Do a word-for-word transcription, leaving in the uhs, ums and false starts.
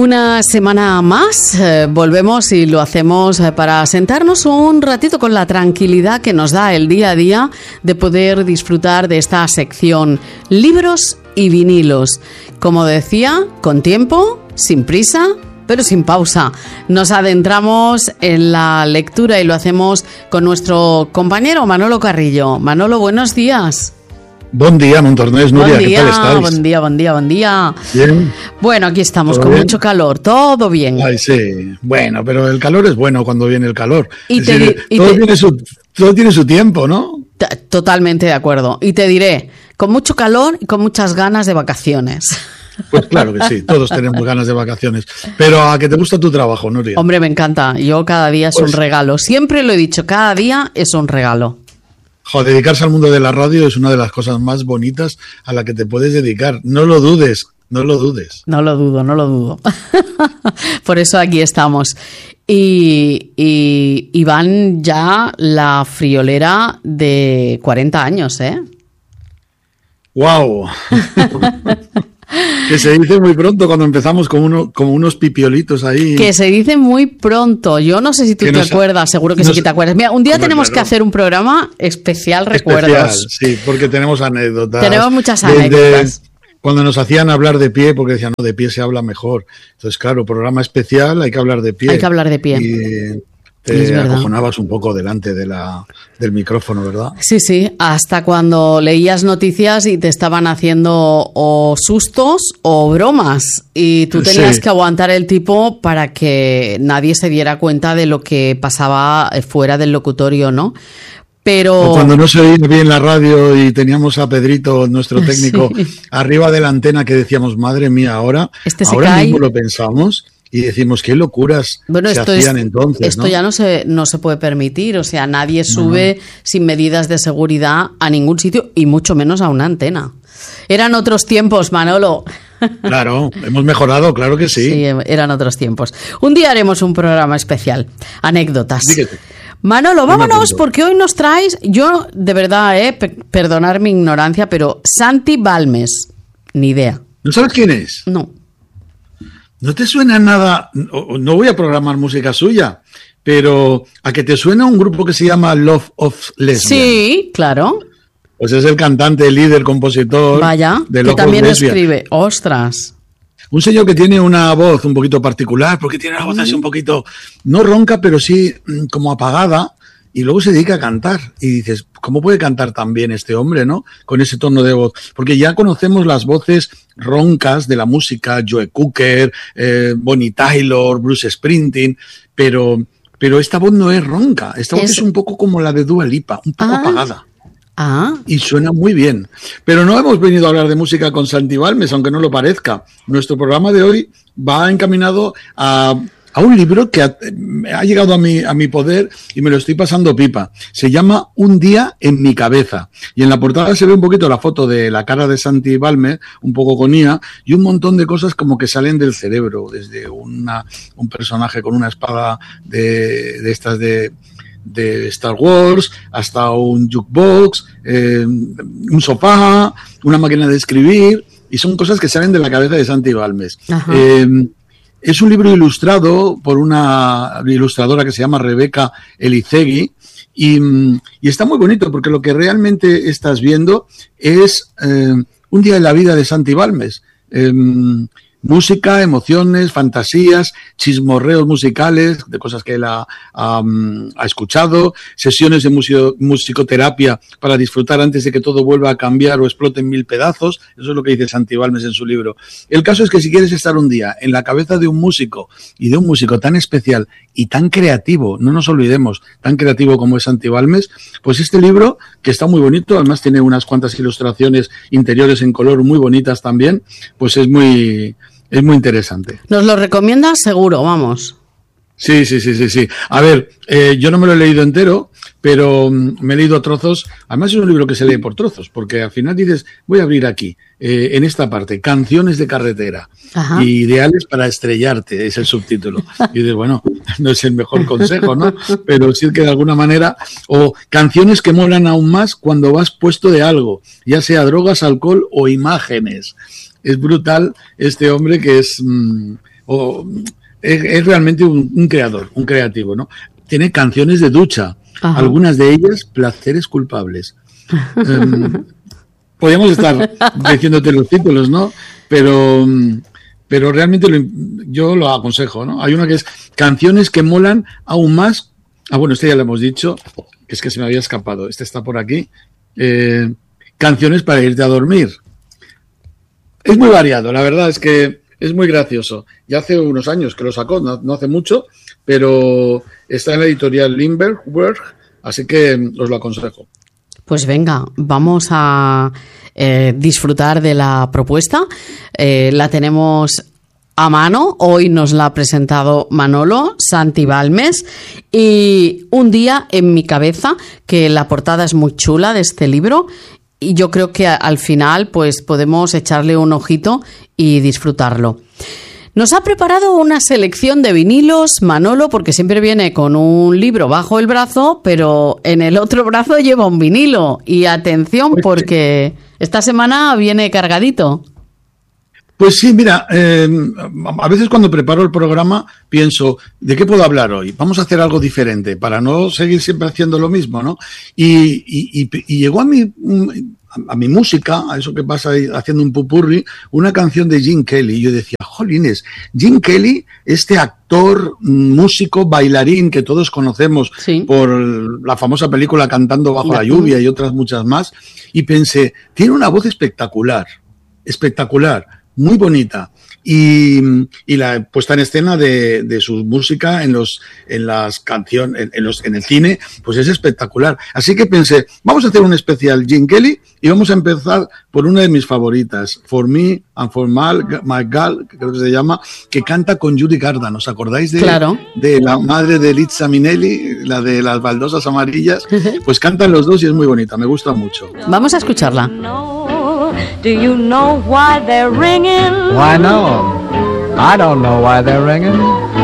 Una semana más eh, volvemos y lo hacemos eh, para sentarnos un ratito con la tranquilidad que nos da el día a día de poder disfrutar de esta sección libros y vinilos. Como decía, con tiempo, sin prisa, pero sin pausa. Nos adentramos en la lectura y lo hacemos con nuestro compañero Manolo Carrillo. Manolo, buenos días. Buen día, Montornés, Nuria, buen día, ¿qué tal estáis? Buen día, buen día, buen día. Bien. Bueno, aquí estamos con bien? mucho calor, todo bien. Ay, sí. Bueno, pero el calor es bueno cuando viene el calor. Y es te, decir, y todo, te, tiene su, todo tiene su tiempo, ¿no? T- totalmente de acuerdo. Y te diré, con mucho calor y con muchas ganas de vacaciones. Pues claro que sí, todos tenemos ganas de vacaciones. Pero ¿a qué te gusta tu trabajo, Nuria? Hombre, me encanta. Yo cada día es Pues- un regalo. Siempre lo he dicho, cada día es un regalo. Joder, dedicarse al mundo de la radio es una de las cosas más bonitas a la que te puedes dedicar. No lo dudes, no lo dudes. No lo dudo, no lo dudo. Por eso aquí estamos. Y, y, y van ya la friolera de cuarenta años, ¿eh? ¡Wow! Que se dice muy pronto cuando empezamos como, uno, como unos pipiolitos ahí. Que se dice muy pronto. Yo no sé si tú Que te nos- acuerdas, seguro que nos- sí que te acuerdas. Mira, un día Hombre, tenemos claro. que hacer un programa especial recuerdos. Especial, sí, porque tenemos anécdotas. Tenemos muchas De- de- anécdotas. cuando nos hacían hablar de pie, porque decían, no, de pie se habla mejor. Entonces, claro, programa especial, hay que hablar de pie. Hay que hablar de pie. Y Es te verdad. acojonabas un poco delante de la, del micrófono, ¿verdad? Sí, sí, hasta cuando leías noticias y te estaban haciendo o sustos o bromas y tú tenías Sí. que aguantar el tipo para que nadie se diera cuenta de lo que pasaba eh, fuera del locutorio, ¿no? Pero O cuando no se oía bien la radio y teníamos a Pedrito, nuestro técnico, Sí. arriba de la antena que decíamos, madre mía, ahora, Este se ahora cae. mismo lo pensamos y decimos, qué locuras bueno, se esto, hacían es- entonces, esto ¿no? ya no se, no se puede permitir, o sea, nadie sube sin medidas de seguridad a ningún sitio y mucho menos a una antena. Eran otros tiempos, Manolo. Claro, hemos mejorado, claro que sí. Sí, eran otros tiempos. Un día haremos un programa especial. Anécdotas. Dígate. Manolo, Yo me vámonos apunto. porque hoy nos traes, yo de verdad, eh, pe- perdonar mi ignorancia, pero Santi Balmes, ni idea. ¿No sabes quién es? No. ¿No te suena nada? No, no voy a programar música suya, pero ¿a que te suena un grupo que se llama Love of Lesbian? Sí, claro. Pues es el cantante, líder, compositor Vaya, de que Love of también Lesbian. escribe. Ostras. Un señor que tiene una voz un poquito particular, porque tiene la voz así un poquito, no ronca, pero sí mm, como apagada, y luego se dedica a cantar. Y dices, ¿cómo puede cantar tan bien este hombre, no? Con ese tono de voz. Porque ya conocemos las voces roncas de la música, Joe Cooker, eh, Bonnie Tyler, Bruce Springsteen, pero, pero esta voz no es ronca. Esta voz Es- es un poco como la de Dua Lipa, un poco Ah. apagada. Ah, Y suena muy bien. Pero no hemos venido a hablar de música con Santi Balmes, aunque no lo parezca. Nuestro programa de hoy va encaminado a, a un libro que ha, ha llegado a mi, a mi poder y me lo estoy pasando pipa. Se llama Un día en mi cabeza. Y en la portada se ve un poquito la foto de la cara de Santi Balmes, un poco con I A, y un montón de cosas como que salen del cerebro. Desde una, un personaje con una espada de, de estas de... de Star Wars, hasta un jukebox, eh, un sofá, una máquina de escribir, y son cosas que salen de la cabeza de Santi Balmes. Ajá. Eh, es un libro ilustrado por una ilustradora que se llama Rebeca Elizegui, y, y está muy bonito porque lo que realmente estás viendo es eh, un día en la vida de Santi Balmes. Eh, música, emociones, fantasías, chismorreos musicales, de cosas que él ha, ha, ha escuchado, sesiones de musio, musicoterapia para disfrutar antes de que todo vuelva a cambiar o explote en mil pedazos. Eso es lo que dice Santi Balmes en su libro. El caso es que si quieres estar un día en la cabeza de un músico y de un músico tan especial y tan creativo, no nos olvidemos, tan creativo como es Santi Balmes, pues este libro, que está muy bonito, además tiene unas cuantas ilustraciones interiores en color muy bonitas también, pues es muy... Es muy interesante. nos lo recomiendas seguro, vamos. Sí, sí, sí, sí, sí. A ver, eh, yo no me lo he leído entero, pero mm, me he leído trozos. Además es un libro que se lee por trozos, porque al final dices, voy a abrir aquí, eh, en esta parte, canciones de carretera, Ajá. ideales para estrellarte, es el subtítulo. Y dices, bueno, no es el mejor consejo, ¿no? Pero sí que de alguna manera, o canciones que molan aún más cuando vas puesto de algo, ya sea drogas, alcohol o imágenes. Es brutal este hombre que es... Mmm, o, es, es realmente un, un creador, un creativo, ¿no? Tiene canciones de ducha, ajá, algunas de ellas placeres culpables. um, podríamos estar diciéndote los títulos, ¿no? Pero, pero realmente lo, yo lo aconsejo, ¿no? Hay una que es canciones que molan aún más. Ah, bueno, este ya lo hemos dicho, que es que se me había escapado. Este está por aquí. Eh, canciones para irte a dormir. Es muy variado, la verdad es que es muy gracioso. Ya hace unos años que lo sacó, no, no hace mucho, pero está en la editorial Lindbergh, así que os lo aconsejo. Pues venga, vamos a eh, disfrutar de la propuesta. Eh, la tenemos a mano. Hoy nos la ha presentado Manolo Santi Balmes. Y un día en mi cabeza, que la portada es muy chula de este libro. Y yo creo que al final pues podemos echarle un ojito y disfrutarlo. Nos ha preparado una selección de vinilos, Manolo, porque siempre viene con un libro bajo el brazo, pero en el otro brazo lleva un vinilo. Y atención, porque esta semana viene cargadito. Pues sí, mira, eh, a veces cuando preparo el programa pienso, ¿de qué puedo hablar hoy? Vamos a hacer algo diferente para no seguir siempre haciendo lo mismo, ¿no? Y, y, y, y llegó a mi, a mi música, a eso que pasa ahí haciendo un pupurri, una canción de Gene Kelly. Y yo decía, jolines, Gene Kelly, este actor, músico, bailarín que todos conocemos, sí, por la famosa película Cantando bajo la lluvia y otras muchas más. Y pensé, tiene una voz espectacular, espectacular. Muy bonita. Y, y la puesta en escena de, de su música en los, en las canciones, en, en los, en el cine, pues es espectacular. Así que pensé, vamos a hacer un especial Gene Kelly y vamos a empezar por una de mis favoritas, For Me and For My, My Girl, que creo que se llama, que canta con Judy Garland. ¿Os acordáis de, claro, de la madre de Liza Minnelli, la de las baldosas amarillas? Pues cantan los dos y es muy bonita, me gusta mucho. Vamos a escucharla. Do you know why they're ringing? Why no? I don't know why they're ringing.